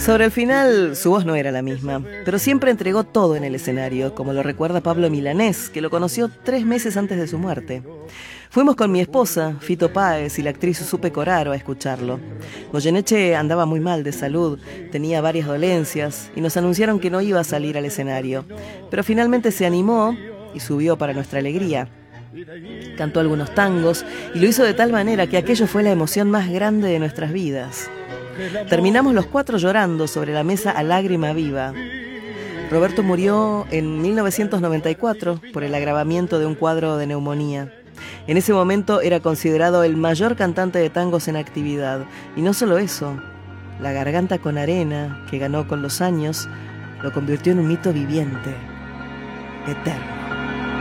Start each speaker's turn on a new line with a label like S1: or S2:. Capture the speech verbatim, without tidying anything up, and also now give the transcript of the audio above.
S1: Sobre el final, su voz no era la misma, pero siempre entregó todo en el escenario, como lo recuerda Pablo Milanés, que lo conoció tres meses antes de su muerte. Fuimos con mi esposa, Fito Páez, y la actriz Supe Coraro a escucharlo. Goyeneche andaba muy mal de salud, tenía varias dolencias, y nos anunciaron que no iba a salir al escenario. Pero finalmente se animó y subió para nuestra alegría. Cantó algunos tangos y lo hizo de tal manera que aquello fue la emoción más grande de nuestras vidas. Terminamos los cuatro llorando sobre la mesa a lágrima viva. Roberto murió en mil novecientos noventa y cuatro por el agravamiento de un cuadro de neumonía. En ese momento era considerado el mayor cantante de tangos en actividad. Y no solo eso, La Garganta con Arena, que ganó con los años, lo convirtió en un mito viviente, eterno.